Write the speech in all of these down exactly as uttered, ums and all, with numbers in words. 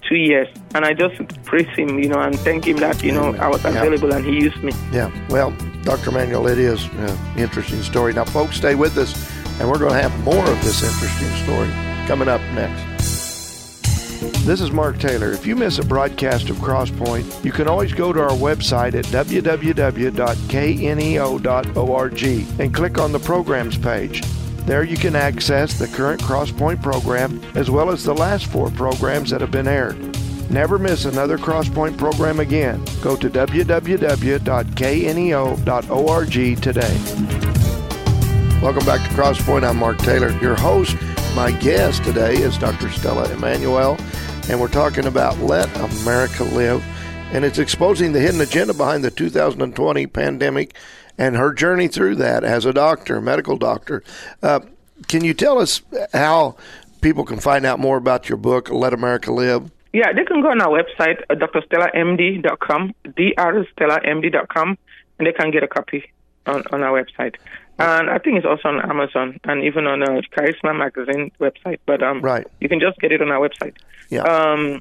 two years. And I just praise him, you know, and thank him that, you know, I was available yeah. and he used me. Yeah. Well, Doctor Emanuel, it is an interesting story. Now, folks, stay with us, and we're going to have more of this interesting story coming up next. This is Mark Taylor. If you miss a broadcast of Crosspoint, you can always go to our website at w w w dot k n e o dot org and click on the programs page. There you can access the current Crosspoint program as well as the last four programs that have been aired. Never miss another Crosspoint program again. Go to w w w dot k n e o dot org today. Welcome back to Crosspoint. I'm Mark Taylor, your host. My guest today is Doctor Stella Emanuel, and we're talking about Let America Live, and it's exposing the hidden agenda behind the two thousand twenty pandemic and her journey through that as a doctor, medical doctor. Uh, can you tell us how people can find out more about your book, Let America Live? Yeah, they can go on our website, uh, d r stella m d dot com, d r stella m d dot com, and they can get a copy on, on our website. And I think it's also on Amazon and even on a Charisma Magazine website. But um, right. you can just get it on our website. Yeah. Um,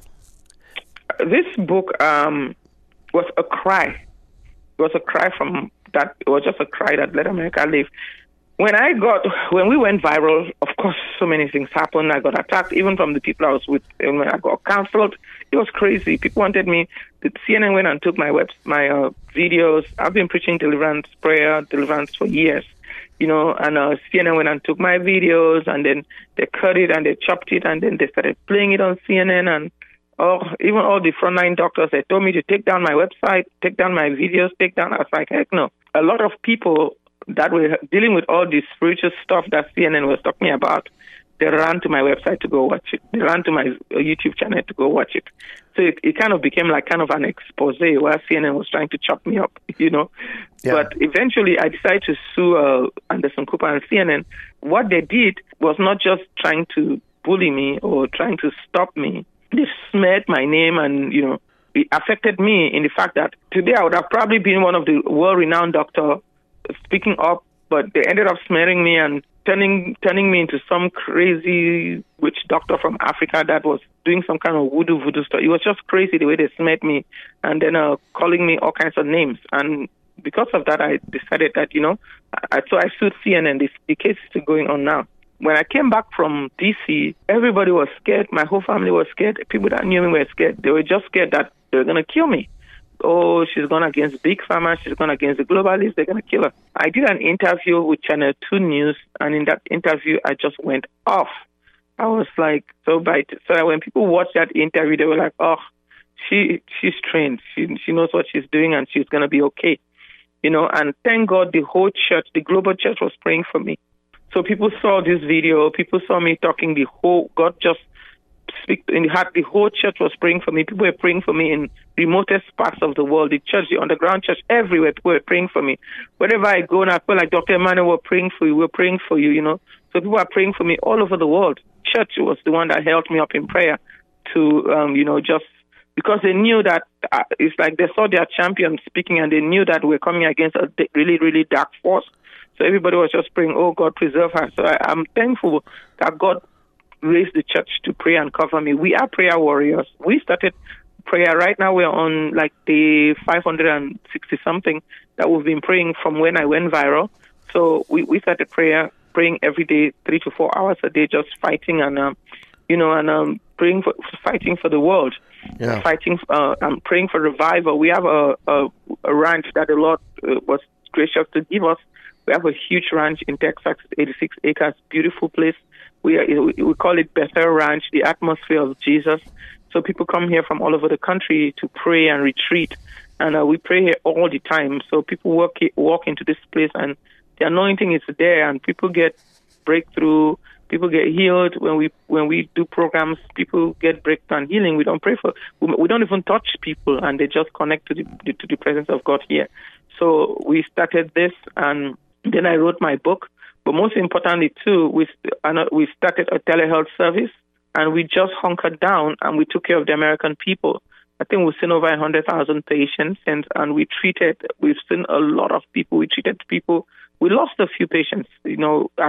this book um, was a cry. It was a cry from that. It was just a cry that Let America Live. When I got, when we went viral, of course, so many things happened. I got attacked, even from the people I was with. When I got canceled, it was crazy. People wanted me. The C N N went and took my web, my uh, videos. I've been preaching deliverance, prayer, deliverance for years. You know, and uh, C N N went and took my videos, and then they cut it and they chopped it, and then they started playing it on C N N. And oh, even all the frontline doctors, they told me to take down my website, take down my videos, take down. I was like, heck no. A lot of people that were dealing with all this spiritual stuff that C N N was talking about, they ran to my website to go watch it. They ran to my YouTube channel to go watch it. So it, it kind of became like kind of an expose where C N N was trying to chop me up, you know. Yeah. But eventually I decided to sue uh, Anderson Cooper and C N N. What they did was not just trying to bully me or trying to stop me. They smeared my name and, you know, it affected me in the fact that today I would have probably been one of the world-renowned doctors speaking up, but they ended up smearing me and turning turning me into some crazy witch doctor from Africa that was doing some kind of voodoo voodoo stuff. It was just crazy the way they smeared me and then uh, calling me all kinds of names. And because of that, I decided that, you know, I, so I sued C N N. This, the case is still going on now. When I came back from D C, everybody was scared. My whole family was scared. People that knew me were scared. They were just scared that they were going to kill me. Oh, she's gone against Big Pharma. She's gone against the globalists. They're going to kill her. I did an interview with Channel two News, and in that interview, I just went off. I was like, so by so when people watched that interview, they were like, oh, she she's trained. She she knows what she's doing, and she's going to be okay. You know, and thank God the whole church, the global church was praying for me. So people saw this video. People saw me talking. The whole, God just speak in the heart. The whole church was praying for me. People were praying for me in remotest parts of the world. The church, the underground church, everywhere, people were praying for me. Wherever I go, and I feel like Doctor Emanuel, we're praying for you. We're praying for you, you know. So people are praying for me all over the world. Church was the one that held me up in prayer to, um, you know, just because they knew that uh, it's like they saw their champion speaking and they knew that we're coming against a really, really dark force. So everybody was just praying, oh, God, preserve her. So I, I'm thankful that God raised the church to pray and cover me. We are prayer warriors. We started prayer. Right now we're on like the five hundred sixty something that we've been praying from when I went viral. So we, we started prayer, praying every day, three to four hours a day, just fighting and, um, you know, and um, praying for, fighting for the world. Yeah. Fighting, uh, I'm praying for revival. We have a, a, a ranch that the Lord uh, was gracious to give us. We have a huge ranch in Texas, eighty-six acres, beautiful place. We are, we call it Bethel Ranch, the atmosphere of Jesus. So people come here from all over the country to pray and retreat, and uh, we pray here all the time. So people walk walk into this place, and the anointing is there, and people get breakthrough. People get healed when we when we do programs. People get breakthrough and healing. We don't pray for. We don't even touch people, and they just connect to the to the presence of God here. So we started this, and then I wrote my book. But most importantly, too, we we started a telehealth service, and we just hunkered down and we took care of the American people. I think we've seen over one hundred thousand patients, and, and we treated, we've seen a lot of people. We treated people. We lost a few patients, you know, as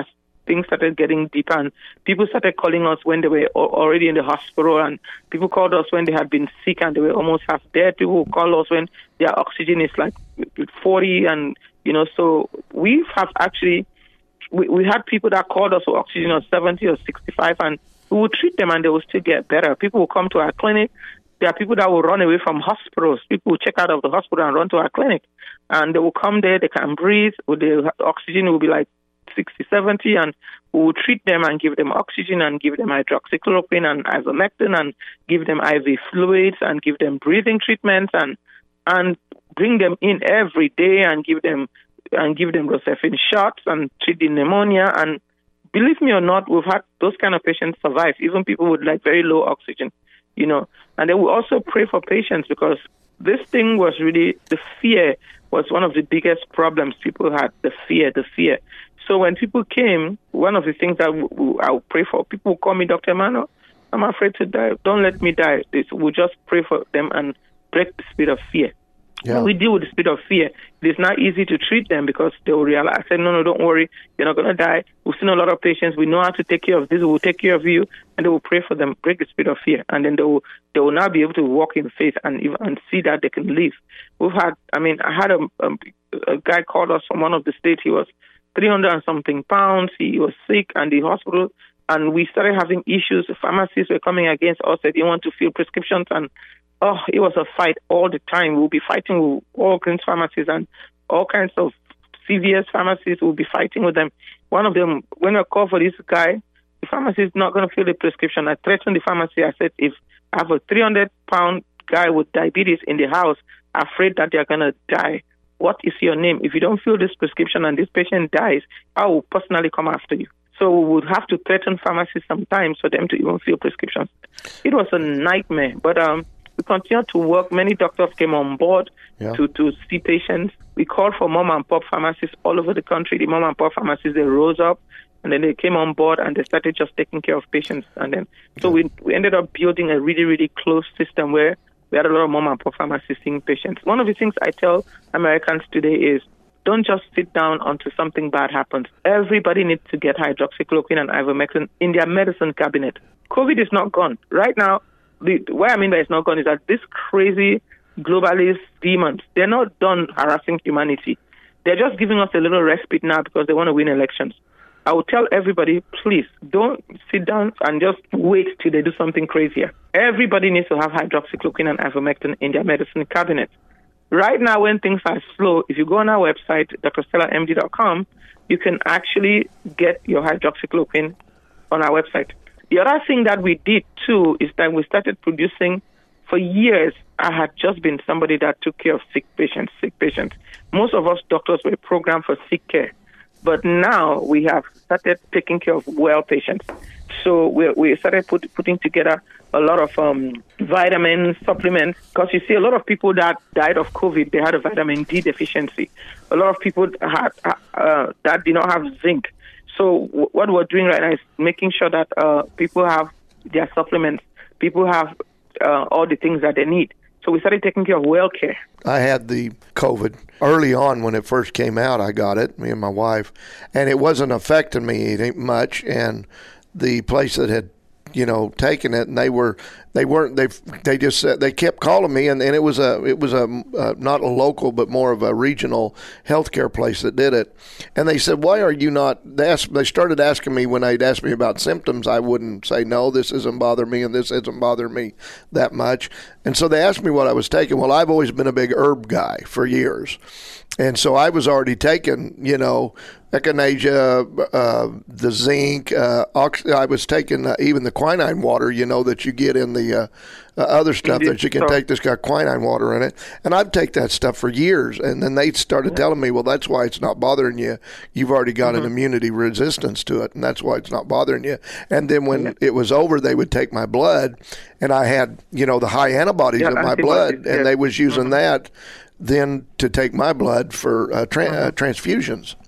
things started getting deeper, and people started calling us when they were already in the hospital, and people called us when they had been sick and they were almost half dead. People call us when their oxygen is like forty, and, you know, so we have actually, we, we had people that called us with oxygen of seventy or sixty-five, and we would treat them and they will still get better. People will come to our clinic. There are people that will run away from hospitals. People will check out of the hospital and run to our clinic. And they will come there, they can breathe. With the oxygen will be like sixty, seventy, and we will treat them and give them oxygen and give them hydroxychloroquine and ivermectin and give them I V fluids and give them breathing treatments and and bring them in every day and give them and give them Rocephin shots and treat the pneumonia. And believe me or not, we've had those kind of patients survive, even people with like very low oxygen, you know. And then we also pray for patients, because this thing was really, the fear was one of the biggest problems people had, the fear, the fear. So when people came, one of the things that w- w- I would pray for, people would call me, Doctor Emmanuel, I'm afraid to die. Don't let me die. This, we'll just pray for them and break the spirit of fear. Yeah. When we deal with the spirit of fear, it is not easy to treat them, because they will realize, I said, no, no, don't worry, you're not going to die. We've seen a lot of patients. We know how to take care of this. We'll take care of you. And they will pray for them, break the spirit of fear. And then they will, they will now be able to walk in faith and even and see that they can live. We've had, I mean, I had a, a, a guy called us from one of the states. He was three hundred and something pounds. He was sick, and the hospital, and we started having issues. The pharmacists were coming against us. They didn't want to fill prescriptions, and oh, it was a fight all the time. We'll be fighting with all kinds of pharmacies and all kinds of C V S pharmacies. We'll be fighting with them. One of them, when I called for this guy, the pharmacy is not going to fill the prescription. I threatened the pharmacy. I said, if I have a three hundred pound guy with diabetes in the house, afraid that they're going to die, what is your name? If you don't fill this prescription and this patient dies, I will personally come after you. So we would have to threaten pharmacies sometimes for them to even fill prescriptions. It was a nightmare, but um. we continued to work. Many doctors came on board yeah. to, to see patients. We called for mom and pop pharmacies all over the country. The mom and pop pharmacies, they rose up, and then they came on board and they started just taking care of patients. And then, so we we ended up building a really, really close system where we had a lot of mom and pop pharmacies seeing patients. One of the things I tell Americans today is, don't just sit down until something bad happens. Everybody needs to get hydroxychloroquine and ivermectin in their medicine cabinet. COVID is not gone. Right now, The, what I mean by it's not gone is that these crazy globalist demons, they're not done harassing humanity. They're just giving us a little respite now because they want to win elections. I will tell everybody, please, don't sit down and just wait till they do something crazier. Everybody needs to have hydroxychloroquine and ivermectin in their medicine cabinet. Right now, when things are slow, if you go on our website, d r stella m d dot com, you can actually get your hydroxychloroquine on our website. The other thing that we did, too, is that we started producing, for years, I had just been somebody that took care of sick patients, sick patients. Most of us doctors were programmed for sick care. But now we have started taking care of well patients. So we we started put, putting together a lot of um, vitamin supplements, because you see a lot of people that died of COVID, they had a vitamin D deficiency. A lot of people had uh, that did not have zinc. So w- what we're doing right now is making sure that uh, people have their supplements, people have uh, all the things that they need. So we started taking care of well care. I had the COVID early on when it first came out. I got it, me and my wife, and it wasn't affecting me much. And the place that had, you know, taken it, and they were, they weren't, they they just said, they kept calling me, and, and it was a, it was a, uh, not a local, but more of a regional healthcare place that did it. And they said, why are you not, they, asked, they started asking me when they'd ask me about symptoms, I wouldn't say, no, this isn't bothering me, and this isn't bothering me that much. And so they asked me what I was taking. Well, I've always been a big herb guy for years. And so I was already taking, you know, echinacea, uh, the zinc. Uh, ox- I was taking uh, even the quinine water, you know, that you get in the uh, uh, other stuff that you can so. take. That's got quinine water in it. And I've taken that stuff for years. And then they started yeah. telling me, well, that's why it's not bothering you. You've already got mm-hmm. an immunity resistance to it, and that's why it's not bothering you. And then when yeah. it was over, they would take my blood, and I had, you know, the high antibodies yeah, in my blood, and yeah. they was using mm-hmm. that then to take my blood for uh, tra- uh, transfusions.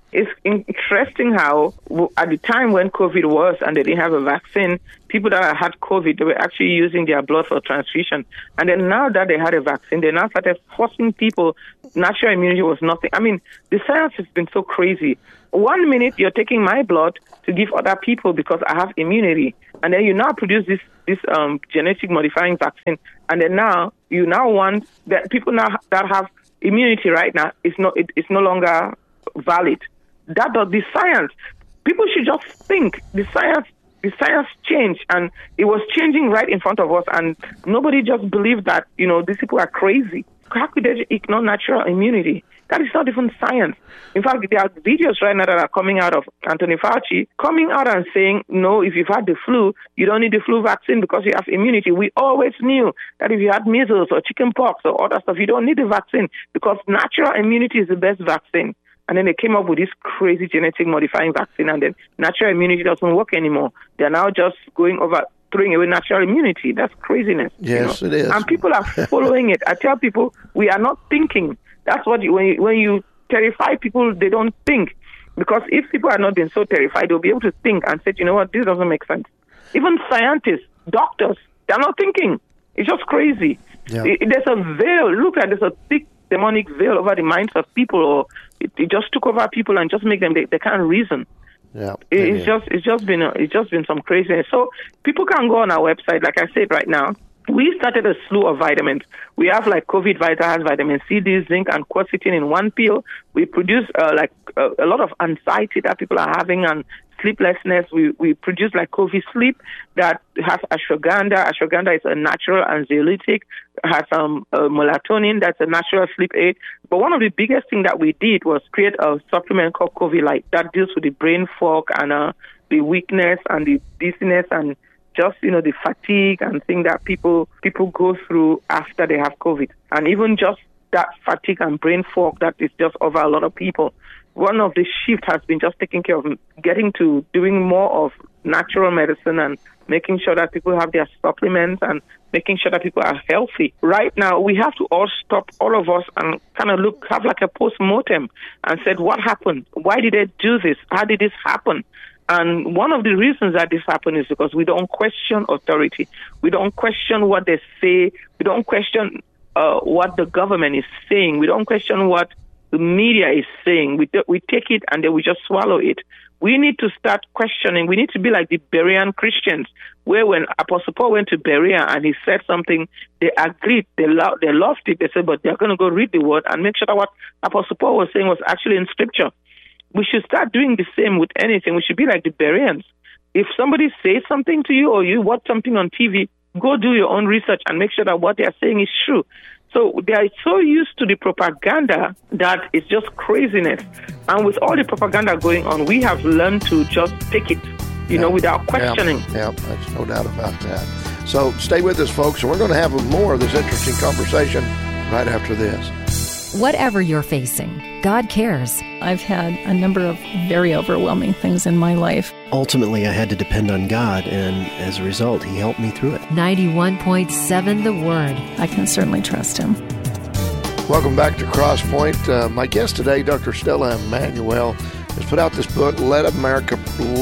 It's interesting how at the time when COVID was and they didn't have a vaccine, people that had COVID, they were actually using their blood for transfusion. And then now that they had a vaccine, they now started forcing people. Natural immunity was nothing. I mean, the science has been so crazy. One minute you're taking my blood to give other people because I have immunity. And then you now produce this, this um, genetic modifying vaccine. And then now you now want that people now that have immunity right now, it's no, it, it's no longer valid. That does the science. People should just think. The science, the science changed, and it was changing right in front of us, and nobody just believed that, you know, these people are crazy. How could they ignore natural immunity? That is not even science. In fact, there are videos right now that are coming out of Anthony Fauci, coming out and saying, no, if you've had the flu, you don't need the flu vaccine because you have immunity. We always knew that if you had measles or chicken pox or other stuff, you don't need the vaccine because natural immunity is the best vaccine. And then they came up with this crazy genetic modifying vaccine, and then natural immunity doesn't work anymore. They're now just going over, throwing away natural immunity. That's craziness. Yes, you know? It is. And people are following it. I tell people, we are not thinking. That's what, you, when, you, when you terrify people, they don't think. Because if people are not being so terrified, they'll be able to think and say, you know what, this doesn't make sense. Even scientists, doctors, they're not thinking. It's just crazy. Yeah. It, there's a veil. Look at there's a thick demonic veil over the minds of people, or it, it just took over people and just make them, they, they can't reason. Yeah, it, it's yeah. just it's just been a, it's just been some craziness. So people can go on our website, like I said right now. We started a slew of vitamins. We have like COVID Vita has vitamin C, D, zinc, and quercetin in one pill. We produce uh, like uh, a lot of anxiety that people are having and sleeplessness. We we produce like COVID Sleep that has ashwagandha. Ashwagandha is a natural anxiolytic. Has um, uh, melatonin, that's a natural sleep aid. But one of the biggest things that we did was create a supplement called COVID Light that deals with the brain fog and uh, the weakness and the dizziness and just, you know, the fatigue and things that people people go through after they have COVID. And even just that fatigue and brain fog that is just over a lot of people. One of the shift has been just taking care of getting to doing more of natural medicine and making sure that people have their supplements and making sure that people are healthy. Right now, we have to all stop, all of us, and kind of look, have like a post-mortem and said, what happened? Why did they do this? How did this happen? And one of the reasons that this happened is because we don't question authority. We don't question what they say. We don't question uh, what the government is saying. We don't question what the media is saying. We, we take it and then we just swallow it. We need to start questioning. We need to be like the Berean Christians, where when Apostle Paul went to Berea and he said something, they agreed, they, lo- they loved it. They said, but they're going to go read the word and make sure that what Apostle Paul was saying was actually in Scripture. We should start doing the same with anything. We should be like the Bereans. If somebody says something to you or you watch something on T V, go do your own research and make sure that what they're saying is true. So they are so used to the propaganda that it's just craziness. And with all the propaganda going on, we have learned to just take it, you yeah. know, without questioning. Yeah, yeah, there's no doubt about that. So stay with us, folks, and we're going to have more of this interesting conversation right after this. Whatever you're facing, God cares. I've had a number of very overwhelming things in my life. Ultimately, I had to depend on God, and as a result, He helped me through it. ninety-one point seven The Word. I can certainly trust Him. Welcome back to Crosspoint. Uh, my guest today, Doctor Stella Immanuel, has put out this book, Let America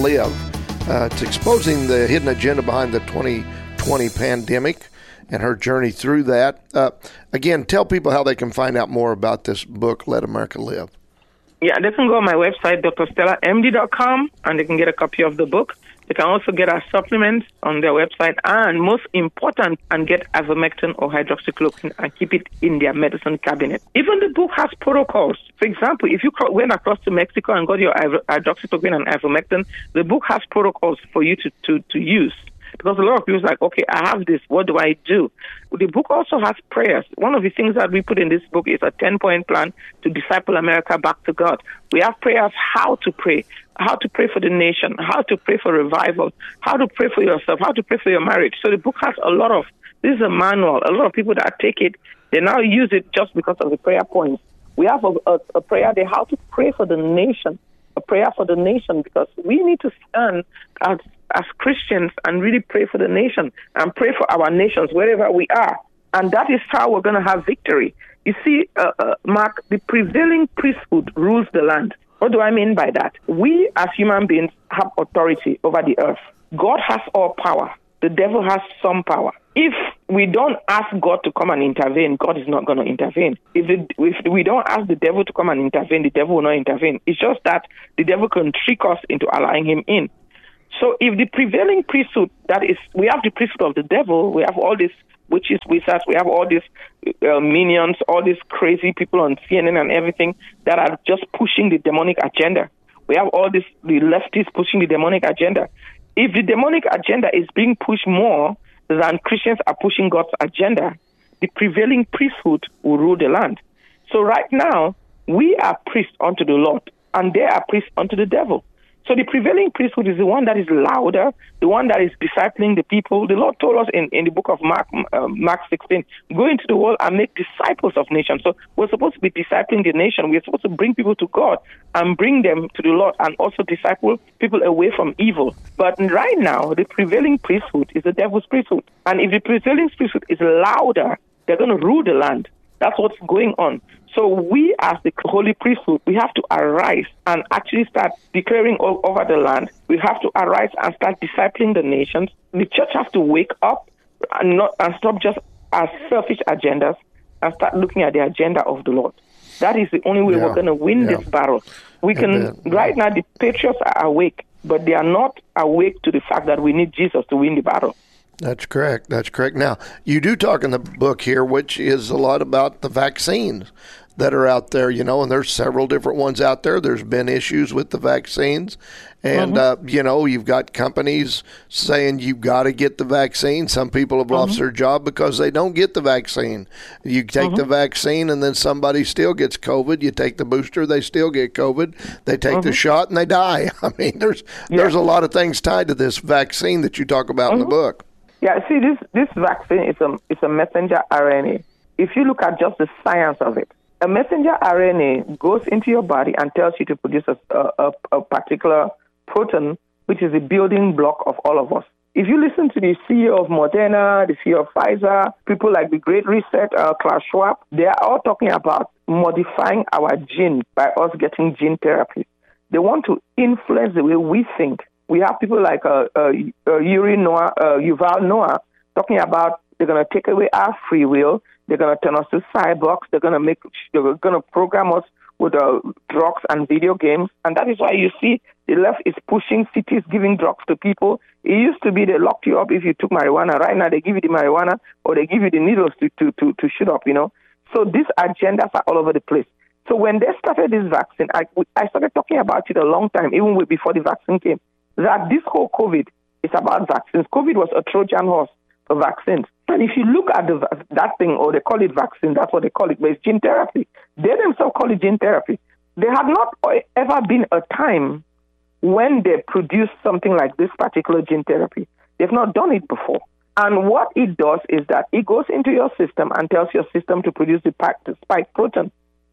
Live. Uh, it's exposing the hidden agenda behind the twenty twenty pandemic and her journey through that. Uh, again, tell people how they can find out more about this book, Let America Live. Yeah, they can go on my website, D R stella M D dot com, and they can get a copy of the book. They can also get our supplements on their website, and most important, and get ivermectin or hydroxychloroquine and keep it in their medicine cabinet. Even the book has protocols. For example, if you went across to Mexico and got your hydroxychloroquine and ivermectin, the book has protocols for you to, to, to use. Because a lot of people are like, okay, I have this, what do I do? The book also has prayers. One of the things that we put in this book is a ten-point plan to disciple America back to God. We have prayers how to pray, how to pray for the nation, how to pray for revival, how to pray for yourself, how to pray for your marriage. So the book has a lot of, this is a manual. A lot of people that take it, they now use it just because of the prayer points. We have a, a, a prayer there, how to pray for the nation, a prayer for the nation, because we need to stand as as Christians and really pray for the nation and pray for our nations wherever we are. And that is how we're going to have victory. You see, uh, uh, Mark, the prevailing priesthood rules the land. What do I mean by that? We as human beings have authority over the earth. God has all power. The devil has some power. If we don't ask God to come and intervene, God is not going to intervene. If, the, if we don't ask the devil to come and intervene, the devil will not intervene. It's just that the devil can trick us into allowing him in. So if the prevailing priesthood, that is, we have the priesthood of the devil, we have all these witches, wizards, we have all these uh, minions, all these crazy people on C N N and everything that are just pushing the demonic agenda. We have all this, the leftists pushing the demonic agenda. If the demonic agenda is being pushed more than Christians are pushing God's agenda, the prevailing priesthood will rule the land. So right now, we are priests unto the Lord, and they are priests unto the devil. So the prevailing priesthood is the one that is louder, the one that is discipling the people. The Lord told us in, in the book of Mark, uh, Mark sixteen, go into the world and make disciples of nations. So we're supposed to be discipling the nation. We're supposed to bring people to God and bring them to the Lord and also disciple people away from evil. But right now, the prevailing priesthood is the devil's priesthood. And if the prevailing priesthood is louder, they're going to rule the land. That's what's going on. So we, as the holy priesthood, we have to arise and actually start declaring all over the land. We have to arise and start discipling the nations. The church has to wake up and not and stop just our selfish agendas and start looking at the agenda of the Lord. That is the only way yeah. we're going to win yeah. this battle. We can then, right now, the patriots are awake, but they are not awake to the fact that we need Jesus to win the battle. That's correct. That's correct. Now, you do talk in the book here, which is a lot about the vaccines that are out there, you know, and there's several different ones out there. There's been issues with the vaccines. And, mm-hmm. uh, you know, you've got companies saying you've got to get the vaccine. Some people have lost mm-hmm. their job because they don't get the vaccine. You take mm-hmm. the vaccine and then somebody still gets COVID. You take the booster, they still get COVID. They take mm-hmm. the shot and they die. I mean, there's yeah. there's a lot of things tied to this vaccine that you talk about mm-hmm. in the book. Yeah, see, this, this vaccine is a, it's a messenger R N A. If you look at just the science of it, a messenger R N A goes into your body and tells you to produce a, a, a particular protein, which is the building block of all of us. If you listen to the C E O of Moderna, the C E O of Pfizer, people like the Great Reset, uh, Klaus Schwab, they are all talking about modifying our gene by us getting gene therapy. They want to influence the way we think. We have people like uh, uh, uh, Yuri Noah, uh, Yuval Noah talking about they're going to take away our free will. They're going to turn us to cyborgs. They're going to make. They're going to program us with uh, drugs and video games, and that is why you see the left is pushing cities giving drugs to people. It used to be they locked you up if you took marijuana. Right now they give you the marijuana or they give you the needles to to to, to shoot up. You know, so these agendas are all over the place. So when they started this vaccine, I I started talking about it a long time, even before the vaccine came. That this whole COVID is about vaccines. COVID was a Trojan horse for vaccines. And if you look at the, that thing, or they call it vaccine, that's what they call it, but it's gene therapy. They themselves call it gene therapy. There had not ever been a time when they produced something like this particular gene therapy. They've not done it before. And what it does is that it goes into your system and tells your system to produce the spike protein.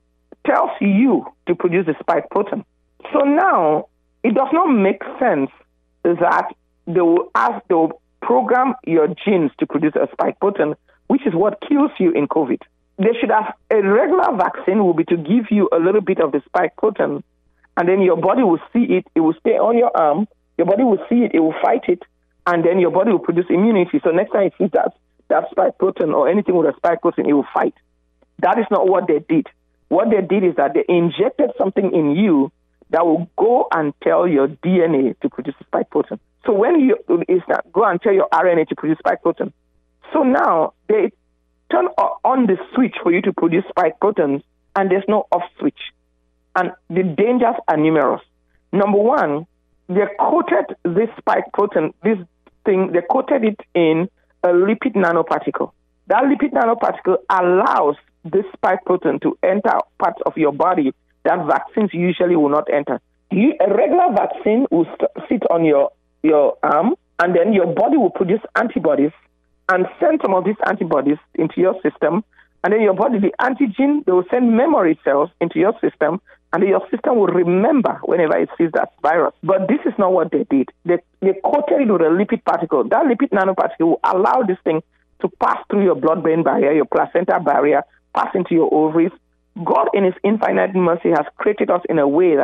Tells you to produce the spike protein. So now, it does not make sense that they will ask, they will program your genes to produce a spike protein, which is what kills you in COVID. They should have a regular vaccine will be to give you a little bit of the spike protein, and then your body will see it. It will stay on your arm. Your body will see it. It will fight it, and then your body will produce immunity. So next time it sees that that spike protein or anything with a spike protein, it will fight. That is not what they did. What they did is that they injected something in you that will go and tell your D N A to produce a spike protein. So when you is that go and tell your R N A to produce spike protein. So now they turn on the switch for you to produce spike proteins, and there's no off switch. And the dangers are numerous. Number one, they coated this spike protein, this thing, they coated it in a lipid nanoparticle. That lipid nanoparticle allows this spike protein to enter parts of your body that vaccines usually will not enter. You, a regular vaccine will st- sit on your, your arm, and then your body will produce antibodies and send some of these antibodies into your system. And then your body, the antigen, they will send memory cells into your system, and then your system will remember whenever it sees that virus. But this is not what they did. They, they coated it with a lipid particle. That lipid nanoparticle will allow this thing to pass through your blood-brain barrier, your placenta barrier, pass into your ovaries. God, in his infinite mercy, has created us in a way that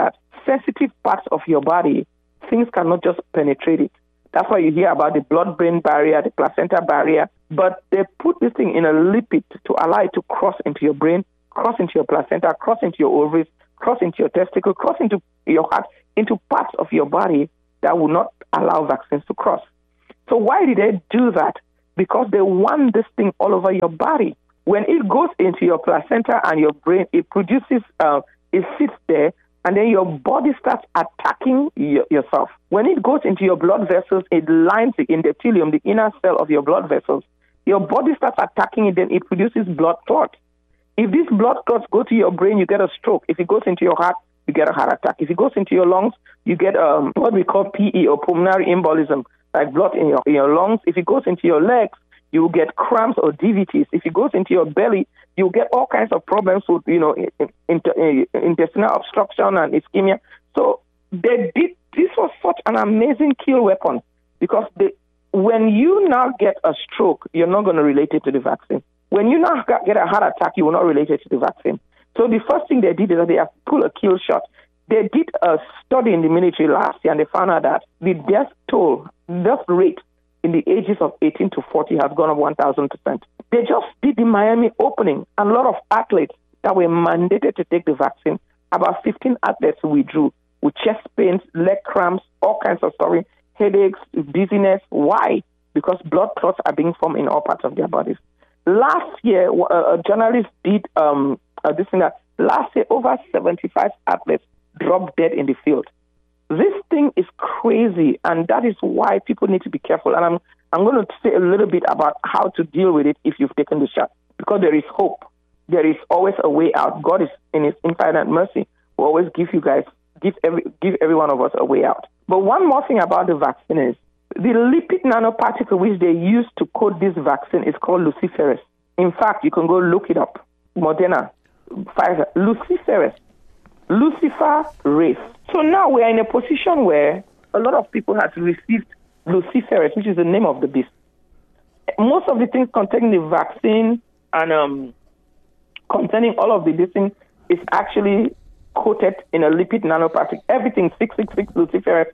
sensitive parts of your body, things cannot just penetrate it. That's why you hear about the blood-brain barrier, the placenta barrier. But they put this thing in a lipid to allow it to cross into your brain, cross into your placenta, cross into your ovaries, cross into your testicle, cross into your heart, into parts of your body that will not allow vaccines to cross. So why did they do that? Because they want this thing all over your body. When it goes into your placenta and your brain, it produces, uh, it sits there, and then your body starts attacking y- yourself. When it goes into your blood vessels, it lines the endothelium, the inner cell of your blood vessels. Your body starts attacking it, then it produces blood clots. If these blood clots go to your brain, you get a stroke. If it goes into your heart, you get a heart attack. If it goes into your lungs, you get um, what we call P E, or pulmonary embolism, like blood in your, in your lungs. If it goes into your legs, you will get cramps or D V Ts. If it goes into your belly, you'll get all kinds of problems with, you know, inter, intestinal obstruction and ischemia. So they did, this was such an amazing kill weapon, because they, when you now get a stroke, you're not going to relate it to the vaccine. When you now get a heart attack, you will not relate it to the vaccine. So the first thing they did is that they have pulled a kill shot. They did a study in the military last year, and they found out that the death toll, death rate in the ages of eighteen to forty has gone up one thousand percent. They just did the Miami opening, and a lot of athletes that were mandated to take the vaccine, about fifteen athletes withdrew with chest pains, leg cramps, all kinds of stuff, headaches, dizziness. Why? Because blood clots are being formed in all parts of their bodies. Last year, a journalist did um, uh, this thing that last year, over seventy-five athletes dropped dead in the field. This thing is crazy, and that is why people need to be careful. And I'm I'm going to say a little bit about how to deal with it if you've taken the shot, because there is hope. There is always a way out. God is, in His infinite mercy, will always give you guys, give every give every one of us a way out. But one more thing about the vaccine is the lipid nanoparticle which they use to coat this vaccine is called luciferase. In fact, you can go look it up. Moderna, Pfizer, luciferase. Lucifer race. So now we are in a position where a lot of people have received luciferase, which is the name of the beast. Most of the things containing the vaccine and um, containing all of the this thing is actually coated in a lipid nanoparticle. Everything six six six luciferase.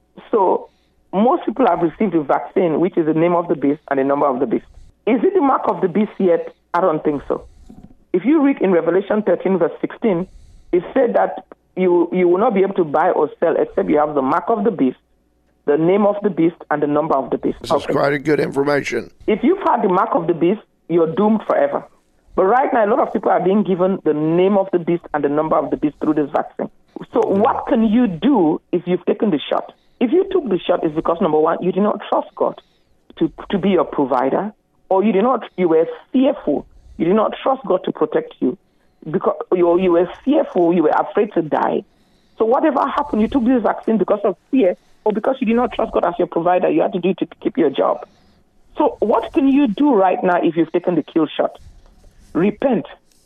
So most people have received the vaccine, which is the name of the beast and the number of the beast. Is it the mark of the beast yet? I don't think so. If you read in Revelation thirteen, verse sixteen, it said that you you will not be able to buy or sell except you have the mark of the beast, the name of the beast, and the number of the beast. This okay. is quite a good information. If you've had the mark of the beast, you're doomed forever. But right now, a lot of people are being given the name of the beast and the number of the beast through this vaccine. So what can you do if you've taken the shot? If you took the shot, it's because, number one, you did not trust God to, to be your provider, or you did not, you were fearful. You did not trust God to protect you. Because you, you were fearful, you were afraid to die. So whatever happened, you took this vaccine because of fear, or because you did not trust God as your provider. You had to do it to keep your job. So what can you do right now if you've taken the kill shot? Repent.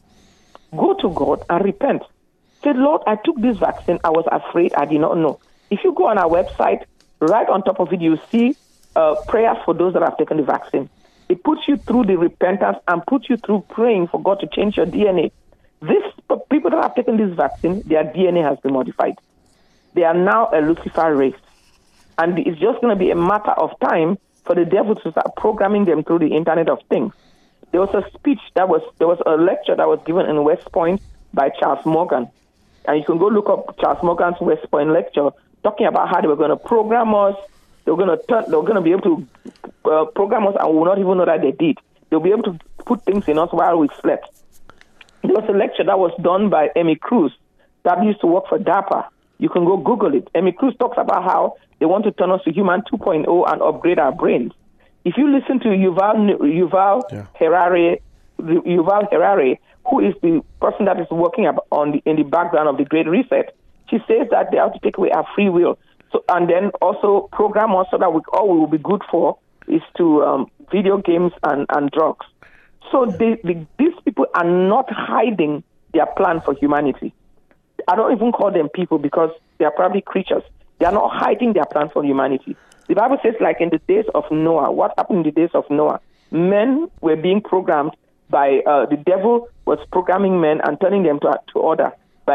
Go to God and repent. Say, Lord, I took this vaccine. I was afraid. I did not know. If you go on our website, right on top of it, you see uh, prayers for those that have taken the vaccine. It puts you through the repentance and puts you through praying for God to change your D N A. These people that have taken this vaccine, their D N A has been modified. They are now a Lucifer race. And it's just going to be a matter of time for the devil to start programming them through the Internet of Things. There was a speech that was, there was a lecture that was given in West Point by Charles Morgan. And you can go look up Charles Morgan's West Point lecture, talking about how they were going to program us. They were going to turn, they were going to be able to uh, program us, and we will not even know that they did. They'll be able to put things in us while we slept. There was a lecture that was done by Amy Cruz that used to work for DARPA. You can go Google it. Amy Cruz talks about how they want to turn us to human two point oh and upgrade our brains. If you listen to Yuval, Yuval yeah. Harari, Yuval Harari, who is the person that is working on the, in the background of the Great Reset, she says that they have to take away our free will. So, and then also program us so that we, all we will be good for is to um, video games and, and drugs. So they, they, these people are not hiding their plan for humanity. I don't even call them people because they are probably creatures. They are not hiding their plan for humanity. The Bible says, like in the days of Noah, what happened in the days of Noah? Men were being programmed by, uh, the devil was programming men and turning them to, to order by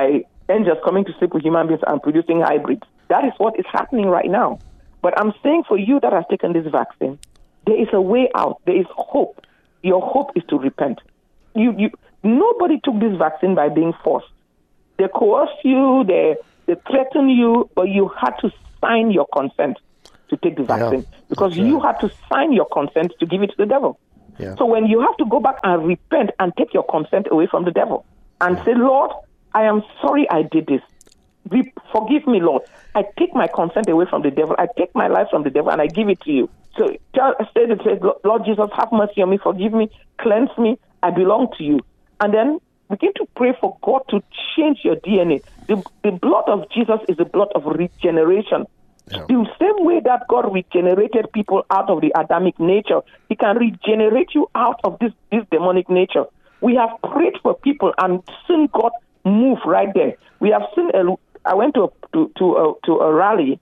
angels coming to sleep with human beings and producing hybrids. That is what is happening right now. But I'm saying for you that has taken this vaccine, there is a way out. There is hope. Your hope is to repent. You, you, nobody took this vaccine by being forced. They coerced you, they, they threatened you, but you had to sign your consent to take the vaccine yeah, because you right. had to sign your consent to give it to the devil. Yeah. So when you have to go back and repent and take your consent away from the devil and yeah. say, Lord, I am sorry I did this. Re- forgive me, Lord. I take my consent away from the devil. I take my life from the devil and I give it to you. So tell, say that, Lord Jesus, have mercy on me, forgive me, cleanse me. I belong to you. And then begin to pray for God to change your D N A. The, the blood of Jesus is the blood of regeneration. Yeah. The same way that God regenerated people out of the Adamic nature, He can regenerate you out of this, this demonic nature. We have prayed for people and seen God move right there. We have seen, a, I went to a, to, to, a, to a rally,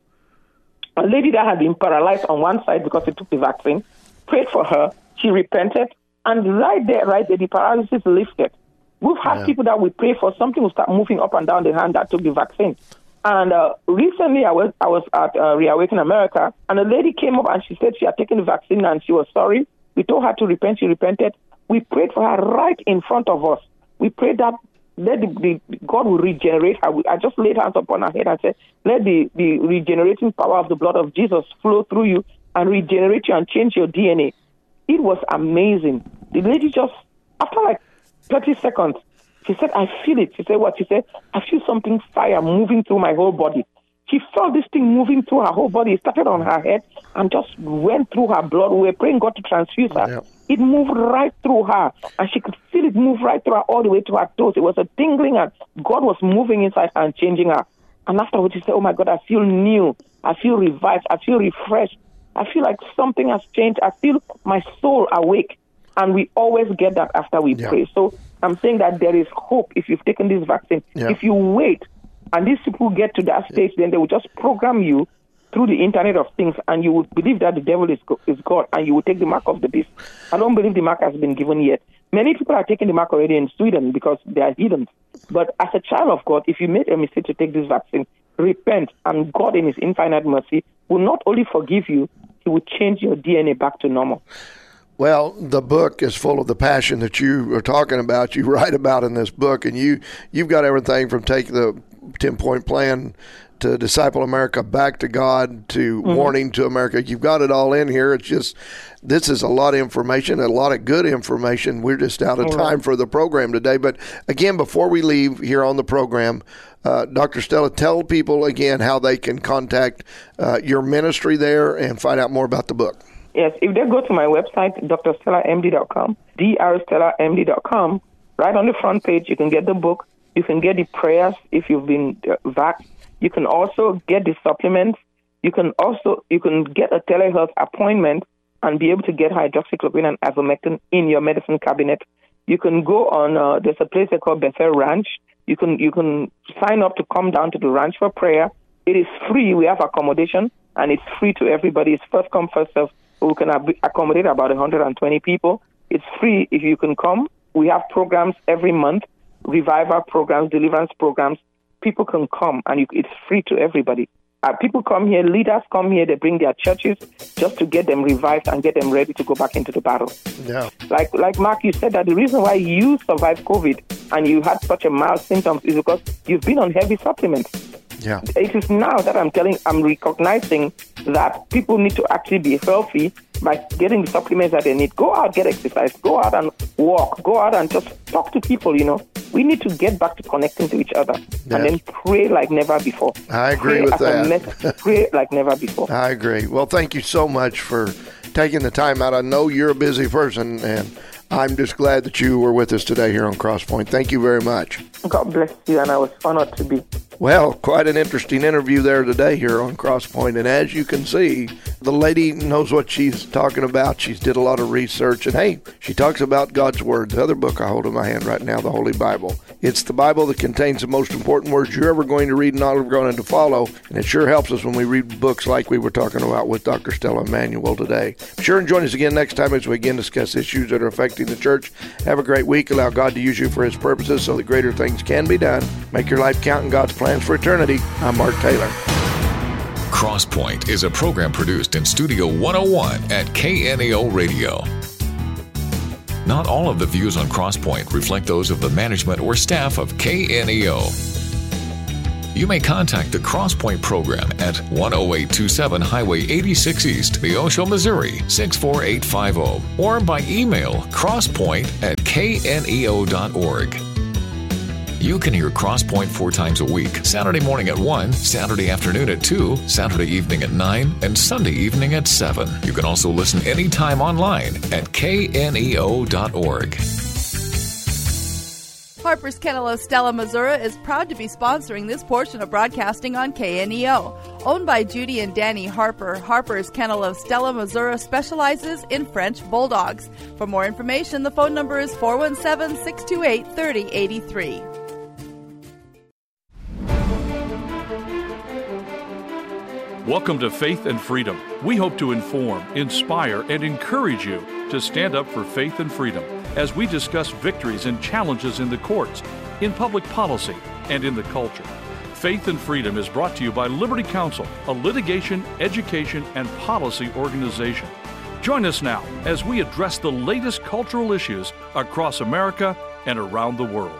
a lady that had been paralyzed on one side because she took the vaccine, prayed for her, she repented, and right there, right there, the paralysis lifted. We've had yeah. people that we pray for, something will start moving up and down the hand that took the vaccine. And uh, recently, I was I was at uh, Reawaken America, and a lady came up and she said she had taken the vaccine and she was sorry. We told her to repent. She repented. We prayed for her right in front of us. We prayed that let the, the God will regenerate her. I just laid hands upon her head and said, let the, the regenerating power of the blood of Jesus flow through you and regenerate you and change your D N A. It was amazing. The lady just, after like thirty seconds, she said, I feel it. She said what? She said, I feel something fire moving through my whole body. She felt this thing moving through her whole body. It started on her head and just went through her blood. We were praying God to transfuse her. Yep. It moved right through her, and she could feel it move right through her all the way to her toes. It was a tingling, and God was moving inside her and changing her. And afterwards, she said, oh, my God, I feel new. I feel revived. I feel refreshed. I feel like something has changed. I feel my soul awake. And we always get that after we yep. pray. So I'm saying that there is hope if you've taken this vaccine. Yep. If you wait, and these people get to that stage, then they will just program you through the Internet of Things, and you would believe that the devil is, is God, and you will take the mark of the beast. I don't believe the mark has been given yet. Many people are taking the mark already in Sweden because they are heathens. But as a child of God, if you made a mistake to take this vaccine, repent, and God in His infinite mercy will not only forgive you, He will change your D N A back to normal. Well, the book is full of the passion that you are talking about. You write about in this book, and you, you've got everything from take the ten-point plan to Disciple America back to God to mm-hmm. Warning to America. You've got it all in here. It's just, this is a lot of information, a lot of good information. We're just out of time for the program today. But again, before we leave here on the program, uh, Doctor Stella, tell people again how they can contact uh, your ministry there and find out more about the book. Yes, if they go to my website, d r stella m d dot com, d r stella m d dot com, right on the front page, you can get the book. You can get the prayers if you've been uh, vaxxed. You can also get the supplements. You can also you can get a telehealth appointment and be able to get hydroxychloroquine and ivermectin in your medicine cabinet. You can go on. Uh, there's a place they call Bethel Ranch. You can you can sign up to come down to the ranch for prayer. It is free. We have accommodation, and it's free to everybody. It's first come, first serve. We can ab- accommodate about one hundred twenty people. It's free if you can come. We have programs every month, revival programs, deliverance programs. People can come, and you, it's free to everybody. Uh, people come here, leaders come here, they bring their churches just to get them revived and get them ready to go back into the battle. Yeah. Like like Mark, you said that the reason why you survived COVID and you had such a mild symptoms is because you've been on heavy supplements. Yeah. It is now that I'm telling, I'm recognizing that people need to actually be healthy by getting the supplements that they need. Go out, get exercise. Go out and walk. Go out and just talk to people, you know. We need to get back to connecting to each other yes. and then pray like never before. I agree pray with as that. A mess, pray like never before. I agree. Well, thank you so much for taking the time out. I know you're a busy person, and I'm just glad that you were with us today here on Crosspoint. Thank you very much. God bless you, and I was honored to be. Well, quite an interesting interview there today here on Crosspoint. And as you can see, the lady knows what she's talking about. She's did a lot of research. And hey, she talks about God's Word, the other book I hold in my hand right now, the Holy Bible. It's the Bible that contains the most important words you're ever going to read and not ever going to follow. And it sure helps us when we read books like we were talking about with Doctor Stella Immanuel today. Be sure and join us again next time as we again discuss issues that are affecting the church. Have a great week. Allow God to use you for His purposes so that greater things can be done. Make your life count in God's plans for eternity. I'm Mark Taylor. Crosspoint is a program produced in Studio one oh one at K N E O Radio. Not all of the views on Crosspoint reflect those of the management or staff of K N E O. You may contact the Crosspoint program at one oh eight two seven Highway eighty-six East, Neosho, Missouri, six four eight five zero, or by email crosspoint at k n e o dot org. You can hear Crosspoint four times a week, Saturday morning at one, Saturday afternoon at two, Saturday evening at nine, and Sunday evening at seven. You can also listen anytime online at k n e o dot org. Harper's Kennel of Stella, Missouri is proud to be sponsoring this portion of broadcasting on K N E O. Owned by Judy and Danny Harper, Harper's Kennel of Stella, Missouri specializes in French Bulldogs. For more information, the phone number is four one seven, six two eight, three oh eight three. Welcome to Faith and Freedom. We hope to inform, inspire, and encourage you to stand up for faith and freedom as we discuss victories and challenges in the courts, in public policy, and in the culture. Faith and Freedom is brought to you by Liberty Counsel, a litigation, education, and policy organization. Join us now as we address the latest cultural issues across America and around the world.